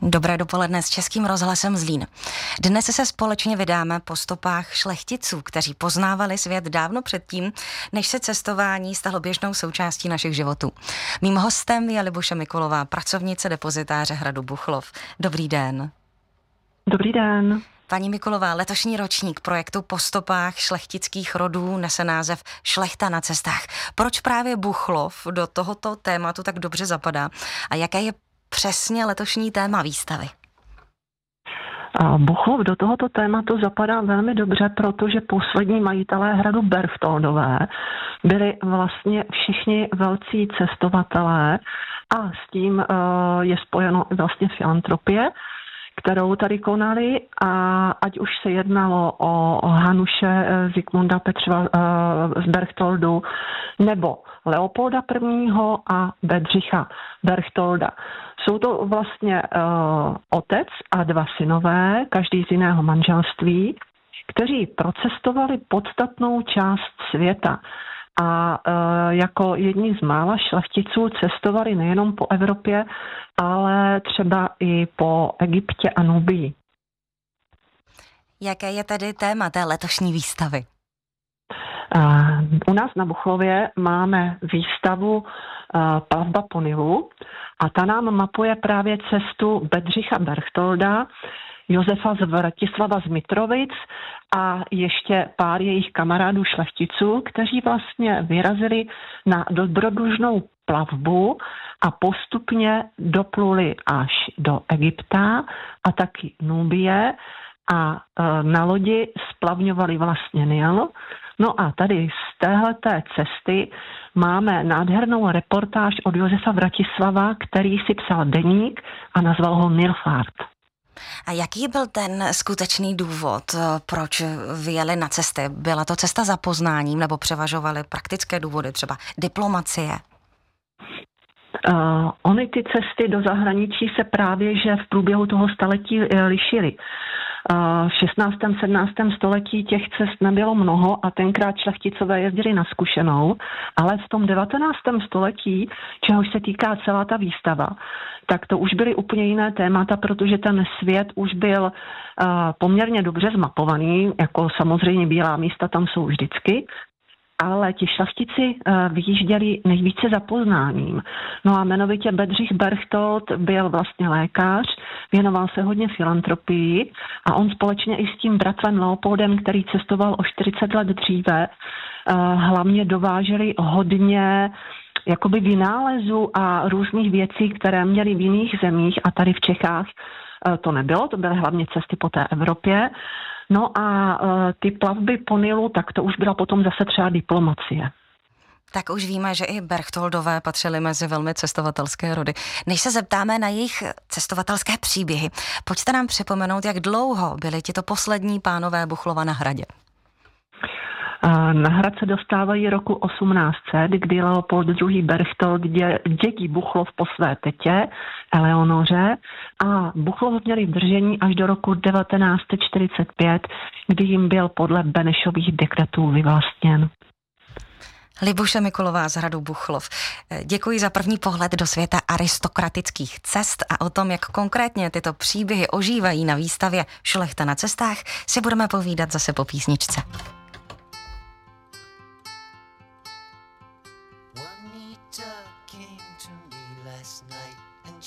Dobré dopoledne s Českým rozhlasem Zlín. Dnes se společně vydáme po stopách šlechticů, kteří poznávali svět dávno předtím, než se cestování stalo běžnou součástí našich životů. Mým hostem je Libuše Mikulová, pracovnice depozitáře hradu Buchlov. Dobrý den. Dobrý den. Paní Mikulová, letošní ročník projektu Po stopách šlechtických rodů nese název Šlechta na cestách. Proč právě Buchlov do tohoto tématu tak dobře zapadá a jaké je přesně letošní téma výstavy? Buchlov do tohoto tématu zapadá velmi dobře, protože poslední majitelé hradu Berchtoldové byli vlastně všichni velcí cestovatelé a s tím je spojeno vlastně filantropie, kterou tady konali, a ať už se jednalo o Hanuše Zikmunda Petřova z Berchtoldu nebo Leopolda I. a Bedřicha Berchtolda. Jsou to vlastně otec a dva synové, každý z jiného manželství, kteří procestovali podstatnou část světa. A jako jedni z mála šlechticů cestovali nejenom po Evropě, ale třeba i po Egyptě a Nubii. Jaké je tedy téma té letošní výstavy? U nás na Buchlově máme výstavu Plavba po Nilu a ta nám mapuje právě cestu Bedřicha Berchtolda, Josefa z Vratislava z Mitrovic a ještě pár jejich kamarádů šlechticů, kteří vlastně vyrazili na dobrodružnou plavbu a postupně dopluli až do Egypta a taky Nubie a na lodi splavňovali vlastně Nil. No a tady z téhleté cesty máme nádhernou reportáž od Josefa Vratislava, který si psal deník a nazval ho Nilfahrt. A jaký byl ten skutečný důvod, proč vyjeli na cesty? Byla to cesta za poznáním nebo převažovaly praktické důvody, třeba diplomacie? Ony ty cesty do zahraničí se právě že v průběhu toho staletí lišily. V 16. 17. století těch cest nebylo mnoho a tenkrát šlechticové jezdili na zkušenou, ale v tom 19. století, čehož se týká celá ta výstava, tak to už byly úplně jiné témata, protože ten svět už byl poměrně dobře zmapovaný, jako samozřejmě bílá místa tam jsou vždycky, ale ti šlechtici vyjížděli nejvíce za poznáním. No a jmenovitě Bedřich Berchtold byl vlastně lékař, věnoval se hodně filantropii a on společně i s tím bratrem Leopoldem, který cestoval o 40 let dříve, hlavně dováželi hodně jakoby vynálezů a různých věcí, které měli v jiných zemích a tady v Čechách to nebylo, to byly hlavně cesty po té Evropě. No a ty plavby po Nilu, tak to už byla potom zase třeba diplomacie. Tak už víme, že i Berchtoldové patřili mezi velmi cestovatelské rody. Než se zeptáme na jejich cestovatelské příběhy, pojďte nám připomenout, jak dlouho byli tito poslední pánové Buchlova na hradě. Na hrad se dostávají roku 1800, kdy Leopold II. Berchtold dědí Buchlov po své tetě Eleonoře a Buchlov měli v držení až do roku 1945, kdy jim byl podle Benešových dekretů vyvlastněn. Libuše Mikulová z hradu Buchlov. Děkuji za první pohled do světa aristokratických cest a o tom, jak konkrétně tyto příběhy ožívají na výstavě Šlechta na cestách, si budeme povídat zase po písničce.